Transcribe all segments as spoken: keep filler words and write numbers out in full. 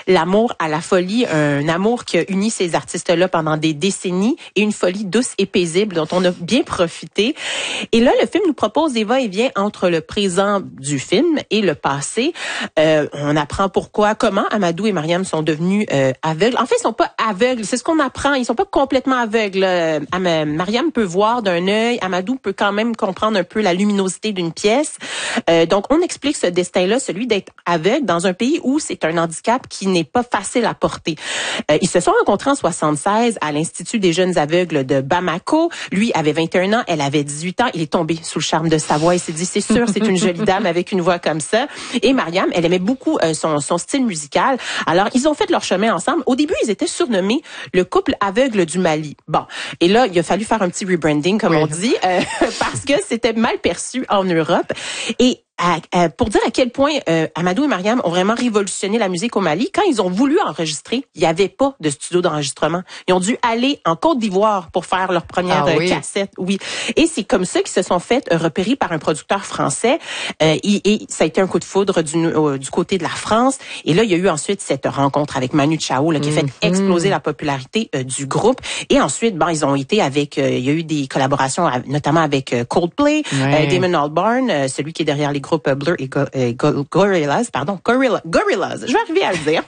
l'amour à la folie, un amour qui a uni ces artistes-là pendant des décennies et une folie douce et paisible dont on a bien profité. Et là, le film nous propose des va-et-vient entre le présent du film et le passé. Euh, on apprend pourquoi, comment Amadou et Mariam sont devenus euh, aveugles. En fait, ils sont pas aveugles, c'est ce qu'on apprend. Ils sont pas complètement aveugles. Euh, Mariam peut voir d'un œil, Amadou peut quand même comprendre un peu la luminosité d'une pièce. Euh, donc, on explique ce destin-là, celui d'être aveugle dans un pays où c'est un handicap qui n'est pas facile à porter. Euh, ils se sont rencontrés en soixante-seize à l'Institut des jeunes aveugles de Bamako. Lui avait vingt et un ans, elle avait dix-huit ans. Il est tombé sous le charme de sa voix. Il s'est dit, c'est sûr, c'est une jolie dame avec une voix comme ça. Et Mariam, elle aimait beaucoup euh, son, son style musical. Alors, ils ont fait leur chemin ensemble. Au début, ils étaient surnommés le couple aveugle du Mali. Bon, et là, il a fallu faire un petit rebranding, comme oui. on dit, euh, parce que c'était mal perçu en Europe. Et À, à, pour dire à quel point euh, Amadou et Mariam ont vraiment révolutionné la musique au Mali, quand ils ont voulu enregistrer, il n'y avait pas de studio d'enregistrement. Ils ont dû aller en Côte d'Ivoire pour faire leur première ah, oui. cassette. Oui. Et c'est comme ça qu'ils se sont fait euh, repérer par un producteur français. Euh, et, et ça a été un coup de foudre du, euh, du côté de la France. Et là, il y a eu ensuite cette rencontre avec Manu Chao là, qui a fait mm-hmm. exploser la popularité euh, du groupe. Et ensuite, bon, ils ont été avec, euh, il y a eu des collaborations notamment avec euh, Coldplay, ouais. euh, Damon Albarn, euh, celui qui est derrière les groupes Blur et Go, euh, Go, Gorillaz, pardon, Gorilla, Gorillaz. Je vais arriver à le dire.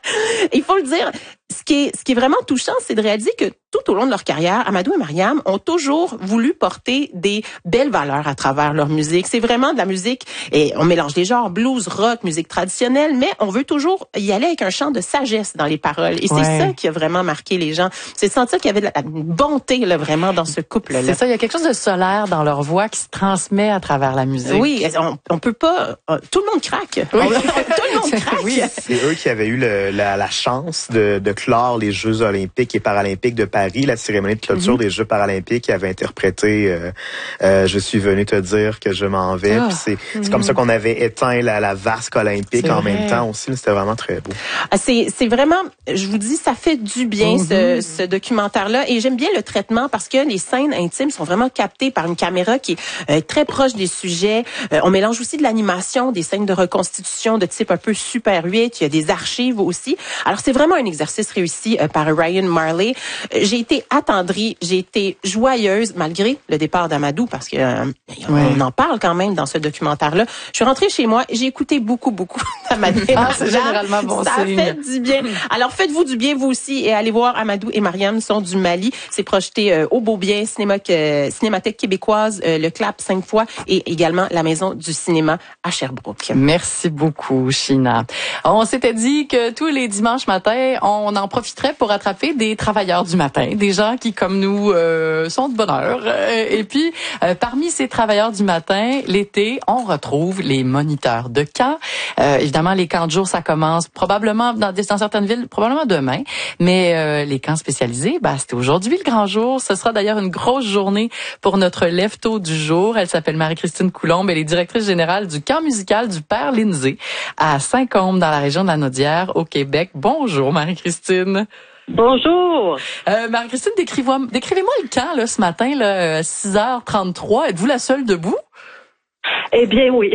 Il faut le dire. Ce qui est, ce qui est vraiment touchant, c'est de réaliser que tout au long de leur carrière, Amadou et Mariam ont toujours voulu porter des belles valeurs à travers leur musique. C'est vraiment de la musique, et on mélange les genres, blues, rock, musique traditionnelle, mais on veut toujours y aller avec un chant de sagesse dans les paroles. Et ouais. c'est ça qui a vraiment marqué les gens. C'est de sentir qu'il y avait de la bonté, là, vraiment, dans ce couple-là. C'est ça, il y a quelque chose de solaire dans leur voix qui se transmet à travers la musique. Oui, on, on peut pas... Tout le monde craque. Oui. On, tout le monde craque. Oui. C'est eux qui avaient eu le, la, la chance de, de clore les Jeux olympiques et paralympiques de Paris, la cérémonie de clôture mm-hmm. des Jeux paralympiques, qui avait interprété euh, euh, Je suis venu te dire que je m'en vais. Ah. Puis c'est, mm-hmm. c'est comme ça qu'on avait éteint la, la vasque olympique c'est en vrai. Même temps aussi. C'était vraiment très beau. Ah, c'est, c'est vraiment, je vous dis, ça fait du bien mm-hmm. ce, ce documentaire-là. Et j'aime bien le traitement parce que les scènes intimes sont vraiment captées par une caméra qui est euh, très proche des sujets. Euh, on mélange aussi de l'animation, des scènes de reconstitution de type un peu Super huit. Il y a des archives aussi. Alors, c'est vraiment un exercice réussi euh, par Ryan Marley. Euh, j'ai été attendrie, j'ai été joyeuse malgré le départ d'Amadou parce que euh, on ouais. en parle quand même dans ce documentaire-là. Je suis rentrée chez moi, j'ai écouté beaucoup, beaucoup d'Amadou. Ah, c'est généralement bon Ça signe. Ça fait du bien. Alors, faites-vous du bien, vous aussi, et allez voir Amadou et Mariam sont du Mali. C'est projeté euh, au Beaubien, cinéma, euh, Cinémathèque québécoise, euh, le Clap cinq fois, et également la Maison du cinéma à Sherbrooke. Merci beaucoup, Sheena. On s'était dit que tous les dimanches matins, on en profiterait pour attraper des travailleurs du matin, des gens qui, comme nous, euh, sont de bonne heure. Et puis, euh, parmi ces travailleurs du matin, l'été, on retrouve les moniteurs de camp. Euh, évidemment, les camps de jour, ça commence probablement dans, dans certaines villes, probablement demain. Mais euh, les camps spécialisés, bah, c'était aujourd'hui le grand jour. Ce sera d'ailleurs une grosse journée pour notre lève-tôt du jour. Elle s'appelle Marie-Christine Coulombe. Elle est directrice générale du camp musical du Père Lindsay à Saint-Côme, dans la région de la Naudière, au Québec. Bonjour, Marie-Christine. Bonjour. Euh, Marie-Christine, décrivez-moi, décrivez-moi le camp là, ce matin, là, six heures trente-trois. Êtes-vous la seule debout? Eh bien, oui.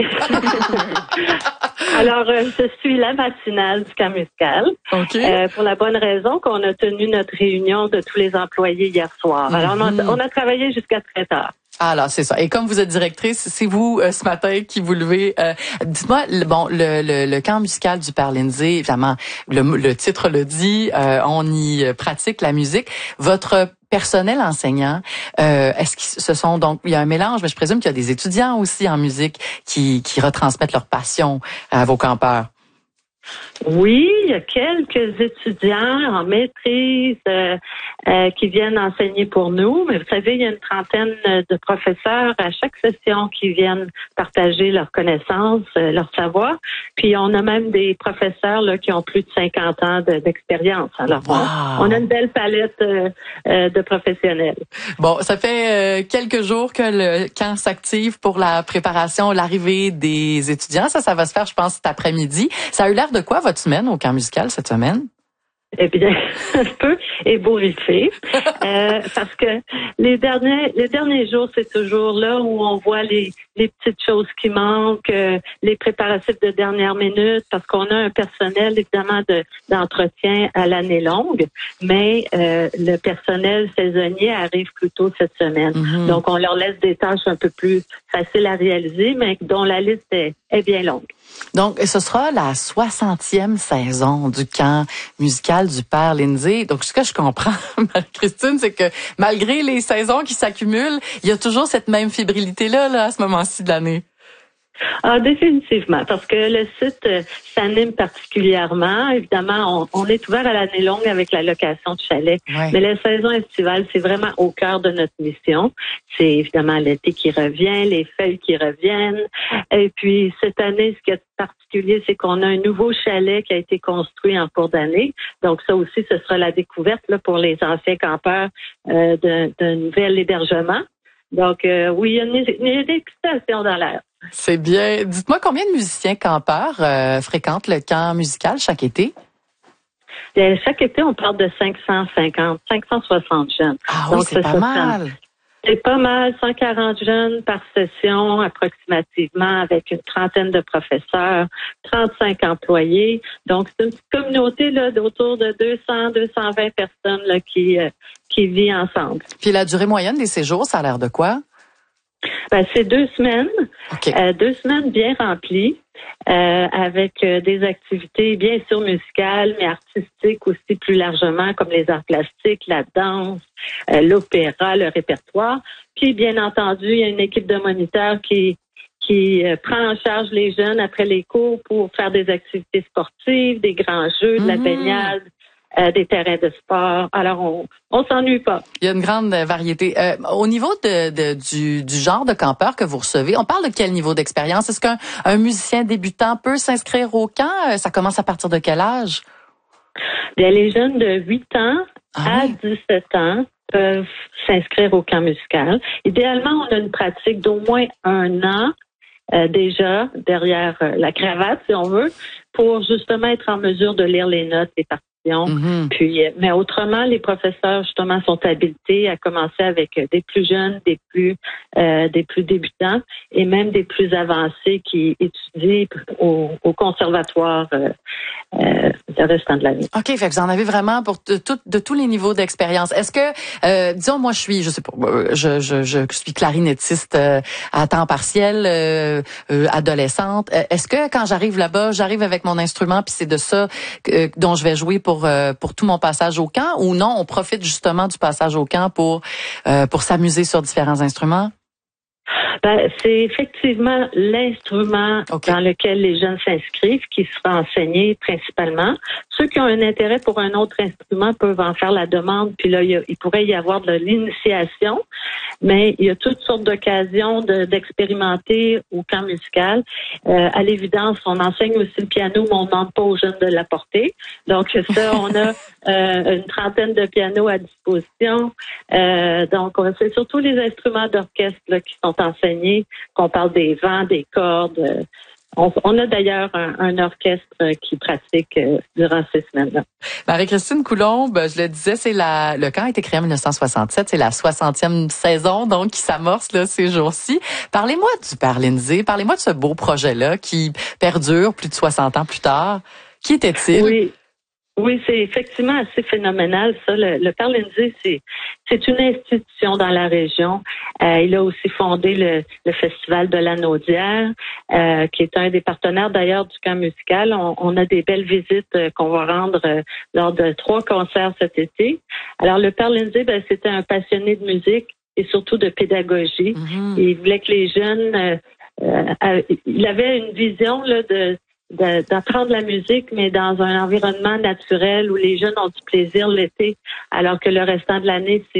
Alors, euh, je suis la matinale du camp musical. Okay. Euh, pour la bonne raison qu'on a tenu notre réunion de tous les employés hier soir. Alors, mm-hmm. on, a, on a travaillé jusqu'à treize heures. Ah là, c'est ça. Et comme vous êtes directrice, c'est vous euh, ce matin qui vous levez. Euh, dites-moi, le, bon, le, le, le camp musical du Père Lindsay, évidemment, le, le titre le dit, euh, on y pratique la musique. Votre personnel enseignant, euh, est-ce que ce sont donc, il y a un mélange, mais je présume qu'il y a des étudiants aussi en musique qui, qui retransmettent leur passion à vos campeurs. Oui, il y a quelques étudiants en maîtrise euh, euh, qui viennent enseigner pour nous, mais vous savez, il y a une trentaine de professeurs à chaque session qui viennent partager leurs connaissances, euh, leur savoir. Puis on a même des professeurs là qui ont plus de cinquante ans de, d'expérience. Alors wow. on, on a une belle palette euh, euh, de professionnels. Bon, ça fait euh, quelques jours que le camp s'active pour la préparation, l'arrivée des étudiants. Ça, ça va se faire, je pense, cet après-midi. Ça a eu l'air de quoi votre semaine au camp musical cette semaine? Eh bien, un peu ébouriffé, euh, parce que les derniers les derniers jours, c'est toujours là où on voit les les petites choses qui manquent, euh, les préparatifs de dernière minute, parce qu'on a un personnel évidemment de d'entretien à l'année longue, mais euh, le personnel saisonnier arrive plus tôt cette semaine. Mm-hmm. Donc, on leur laisse des tâches un peu plus faciles à réaliser, mais dont la liste est, est bien longue. Donc, ce sera la soixantième saison du camp musical du Père Lindsay. Donc, ce que je comprends, Marie-Christine, c'est que malgré les saisons qui s'accumulent, il y a toujours cette même fébrilité-là, là, à ce moment-ci de l'année. Ah, définitivement, parce que le site euh, s'anime particulièrement. Évidemment, on, on est ouvert à l'année longue avec la location de chalets. Ouais. Mais la saison estivale, c'est vraiment au cœur de notre mission. C'est évidemment l'été qui revient, les feuilles qui reviennent. Et puis, cette année, ce qui est particulier, c'est qu'on a un nouveau chalet qui a été construit en cours d'année. Donc, ça aussi, ce sera la découverte là, pour les anciens campeurs euh, d'un, d'un nouvel hébergement. Donc, euh, oui, il y a une, une excitation dans l'air. C'est bien. Dites-moi, combien de musiciens campeurs euh, fréquentent le camp musical chaque été? Bien, chaque été, on parle de cinq cent cinquante, cinq cent soixante jeunes. Ah oui, donc, c'est pas mal. C'est pas mal, cent quarante jeunes par session approximativement, avec une trentaine de professeurs, trente-cinq employés. Donc, c'est une petite communauté là d'autour de deux cents, deux cent vingt personnes là qui euh, qui vit ensemble. Puis la durée moyenne des séjours, ça a l'air de quoi? Ben, c'est deux semaines, okay. euh, deux semaines bien remplies, euh, avec euh, des activités bien sûr musicales, mais artistiques aussi plus largement, comme les arts plastiques, la danse, euh, l'opéra, le répertoire. Puis bien entendu, il y a une équipe de moniteurs qui qui euh, prend en charge les jeunes après les cours pour faire des activités sportives, des grands jeux, de mm-hmm. la baignade. Euh, des terrains de sport. Alors, on on s'ennuie pas. Il y a une grande variété. Euh, au niveau de, de du, du genre de campeur que vous recevez, on parle de quel niveau d'expérience? Est-ce qu'un un musicien débutant peut s'inscrire au camp? Ça commence à partir de quel âge? Bien, les jeunes de huit ans ah, à oui. dix-sept ans peuvent s'inscrire au camp musical. Idéalement, on a une pratique d'au moins un an euh, déjà derrière euh, la cravate, si on veut, pour justement être en mesure de lire les notes des parties. Mm-hmm. Puis, mais autrement, les professeurs justement sont habilités à commencer avec des plus jeunes, des plus, euh, des plus débutants et même des plus avancés qui étudient au, au conservatoire euh, euh, le restant de l'année. Ok, fait que vous en avez vraiment pour de, de, de tous les niveaux d'expérience. Est-ce que, euh, disons, moi, je suis, je sais pas, je, je, je suis clarinettiste euh, à temps partiel, euh, euh, adolescente. Est-ce que quand j'arrive là-bas, j'arrive avec mon instrument, puis c'est de ça que, dont je vais jouer pour Pour, euh, pour tout mon passage au camp, ou non, on profite justement du passage au camp pour euh, pour s'amuser sur différents instruments? Ben, c'est effectivement l'instrument okay. dans lequel les jeunes s'inscrivent qui sera enseigné principalement. Ceux qui ont un intérêt pour un autre instrument peuvent en faire la demande, puis là, il, y a, il pourrait y avoir de l'initiation, mais il y a toutes sortes d'occasions de, d'expérimenter au camp musical. Euh, à l'évidence, on enseigne aussi le piano, mais on ne demande pas aux jeunes de l'apporter. Donc ça, on a euh, une trentaine de pianos à disposition. Euh, donc, c'est surtout les instruments d'orchestre là, qui sont enseignés, qu'on parle des vents, des cordes. Euh, On, on a d'ailleurs un, un orchestre qui pratique euh, durant ces semaines-là. Marie-Christine Coulombe, je le disais, c'est la le camp a été créé en dix-neuf cent soixante-sept, c'est la soixantième saison donc qui s'amorce là ces jours-ci. Parlez-moi du Père Lindsay, parlez-moi de ce beau projet-là qui perdure plus de soixante ans plus tard. Qui était-il? Oui. Oui, c'est effectivement assez phénoménal, ça. Le, le Père Lindsay, c'est, c'est une institution dans la région. Euh, il a aussi fondé le, le Festival de la Naudière, euh, qui est un des partenaires d'ailleurs du camp musical. On, on a des belles visites euh, qu'on va rendre euh, lors de trois concerts cet été. Alors, le Père Lindsay, ben, c'était un passionné de musique et surtout de pédagogie. Mm-hmm. Et il voulait que les jeunes... Euh, euh, il avait une vision là de... d'apprendre la musique, mais dans un environnement naturel où les jeunes ont du plaisir l'été, alors que le restant de l'année, c'est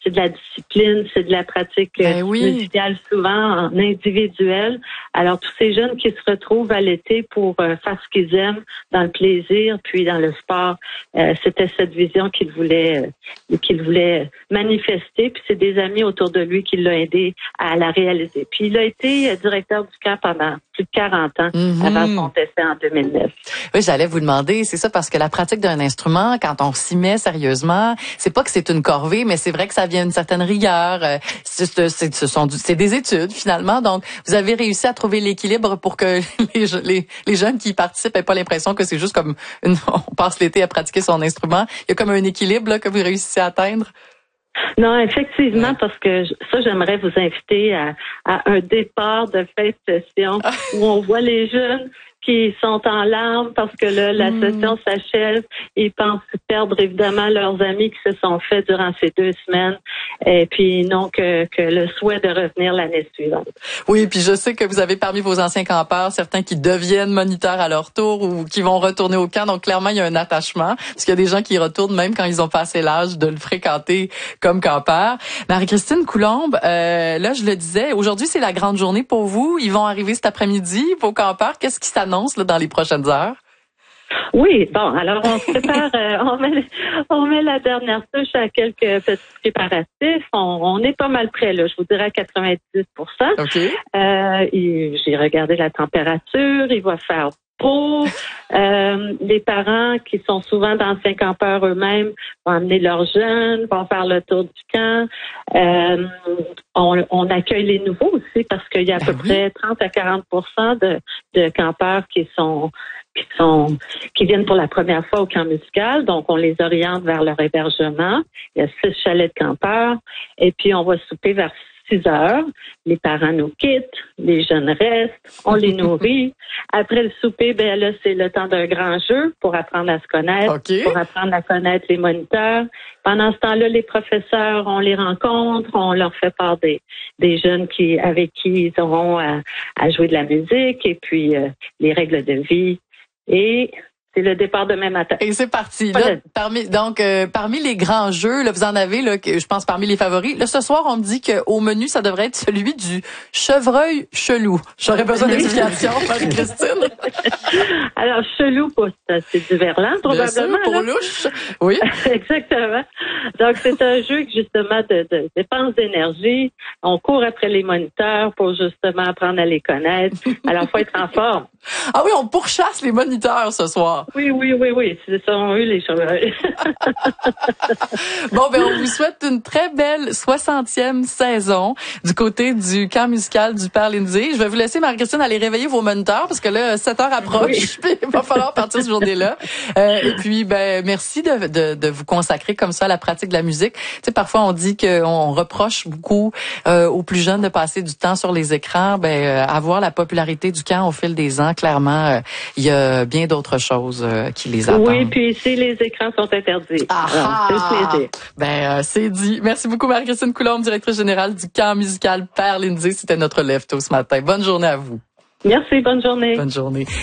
c'est de la discipline, c'est de la pratique ben oui. musicale souvent en individuel. Alors, tous ces jeunes qui se retrouvent à l'été pour euh, faire ce qu'ils aiment dans le plaisir, puis dans le sport, euh, c'était cette vision qu'il voulait euh, qu'il voulait manifester. Puis c'est des amis autour de lui qui l'ont aidé à la réaliser. Puis il a été euh, directeur du camp pendant plus de quarante ans mm-hmm. avant son décès en deux mille neuf. Oui, j'allais vous demander, c'est ça, parce que la pratique d'un instrument, quand on s'y met sérieusement, c'est pas que c'est une corvée, mais c'est vrai que ça vient d'une certaine rigueur. C'est, c'est, ce sont du, c'est des études, finalement. Donc, vous avez réussi à trouver l'équilibre pour que les, les, les jeunes qui y participent aient pas l'impression que c'est juste comme une, on passe l'été à pratiquer son instrument. Il y a comme un équilibre là, que vous réussissez à atteindre. Non, effectivement, ouais. parce que ça, j'aimerais vous inviter à, à un départ de fin de session où on voit les jeunes qui sont en larmes parce que là, la mmh. session s'achève. Ils pensent perdre évidemment leurs amis qui se sont faits durant ces deux semaines et puis non que, que le souhait de revenir l'année suivante. Oui, puis je sais que vous avez parmi vos anciens campeurs certains qui deviennent moniteurs à leur tour ou qui vont retourner au camp. Donc clairement, il y a un attachement parce qu'il y a des gens qui y retournent même quand ils ont passé l'âge de le fréquenter comme campeur. Marie-Christine Coulombe, euh, là, je le disais, aujourd'hui, c'est la grande journée pour vous. Ils vont arriver cet après-midi, vos campeurs. Qu'est-ce qui s'annonce là, dans les prochaines heures? Oui, bon, alors on se prépare, euh, on, met, on met la dernière touche à quelques petits préparatifs. On, on est pas mal près, là, je vous dirais à quatre-vingt-dix pour cent. Okay. Euh, et j'ai regardé la température, il va faire beau. Euh, les parents qui sont souvent d'anciens campeurs eux-mêmes vont amener leurs jeunes, vont faire le tour du camp. Euh, on, on accueille les nouveaux aussi parce qu'il y a à ben peu oui. près trente à quarante pour cent de, de campeurs qui sont qui sont qui viennent pour la première fois au camp musical. Donc, on les oriente vers leur hébergement. Il y a six chalets de campeurs. Et puis, on va souper vers six heures. Les parents nous quittent, les jeunes restent, on les nourrit. Après le souper, ben là, c'est le temps d'un grand jeu pour apprendre à se connaître, okay. pour apprendre à connaître les moniteurs. Pendant ce temps-là, les professeurs, on les rencontre, on leur fait part des, des jeunes qui avec qui ils auront à, à jouer de la musique et puis euh, les règles de vie. Et c'est le départ demain matin. Et c'est parti. Là, parmi, donc, euh, parmi les grands jeux, là, vous en avez, là, que je pense parmi les favoris. Là, ce soir, on me dit qu'au menu, ça devrait être celui du chevreuil chelou. J'aurais besoin d'explications, Marie-Christine. Alors, chelou, c'est du verlan, probablement. Bien sûr, pour louche. Oui. Exactement. Donc, c'est un jeu, justement, de, de dépense d'énergie. On court après les moniteurs pour, justement, apprendre à les connaître. Alors, il faut être en forme. Ah oui, on pourchasse les moniteurs ce soir. Oui, oui, oui, oui. Ce sont eux les chevreuils. Bon, ben on vous souhaite une très belle soixantième saison du côté du camp musical du Père Lindsay. Je vais vous laisser, Marie-Christine, aller réveiller vos moniteurs parce que là, sept heures approche. Oui. Il va falloir partir cette journée-là. Euh, et puis, ben merci de, de, de vous consacrer comme ça à la pratique de la musique. Tu sais, parfois, on dit qu'on reproche beaucoup euh, aux plus jeunes de passer du temps sur les écrans. Ben, euh, avoir la popularité du camp au fil des ans, clairement, il euh, y a bien d'autres choses euh, qui les attendent. Oui, puis si les écrans sont interdits. Ah, alors, c'est ben euh, c'est dit. Merci beaucoup, Marie-Christine Coulombe, directrice générale du camp musical Père Lindsay. C'était notre lève-tôt ce matin. Bonne journée à vous. Merci, bonne journée. Bonne journée.